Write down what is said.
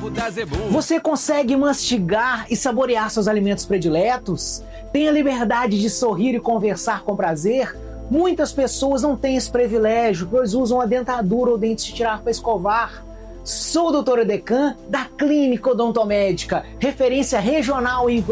Papo da Zebu. Você consegue mastigar e saborear seus alimentos prediletos? Tem a liberdade de sorrir e conversar com prazer? Muitas pessoas não têm esse privilégio, pois usam a dentadura ou dentes de tirar para escovar. Sou o Dr. Edecan, da Clínica Odontomédica, referência regional em